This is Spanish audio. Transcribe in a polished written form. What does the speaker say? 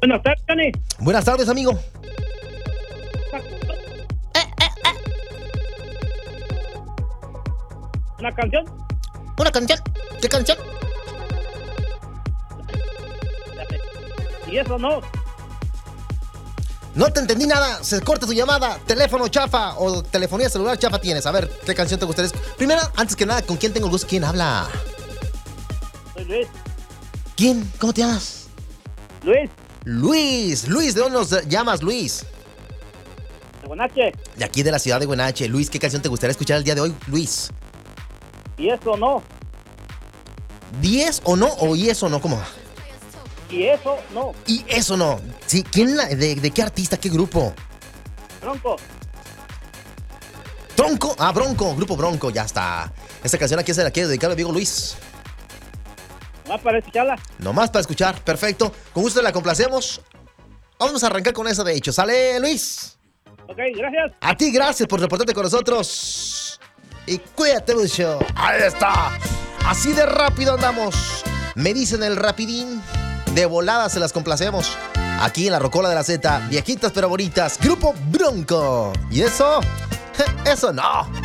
Buenas tardes, Johnny. Buenas tardes, amigo. ¿Una canción? ¿Una canción? ¿Qué canción? ¿Y eso no? No te entendí nada. Se corta su llamada. Teléfono chafa o telefonía celular chafa tienes. A ver, ¿qué canción te gustaría? Primero, antes que nada, ¿con quién tengo el gusto? ¿Quién habla? Soy Luis. ¿Quién? ¿Cómo te llamas? Luis, Luis. Luis, ¿de dónde nos llamas, Luis? de Guanache. De aquí de la ciudad de Huenache. Luis, ¿qué canción te gustaría escuchar el día de hoy, Luis? ¿Y eso no? ¿10 o no? ¿O y eso no? ¿Cómo? ¿Y eso no? Y eso no. Sí, ¿quién de qué artista, qué grupo? Tronco. Tronco. Ah, Bronco. Grupo Bronco, ya está. Esta canción aquí se la quiere dedicar a mi amigo Luis. ¿Va para escucharla? Nomás para escuchar, perfecto. Con gusto la complacemos. Vamos a arrancar con eso de hecho. ¿Sale, Luis? Ok, gracias. A ti, gracias por reportarte con nosotros. Y cuídate mucho. Ahí está. Así de rápido andamos. Me dicen el rapidín. De volada se las complacemos. Aquí en la Rocola de la Z. Viejitas pero bonitas. Grupo Bronco. ¿Y eso? Eso no.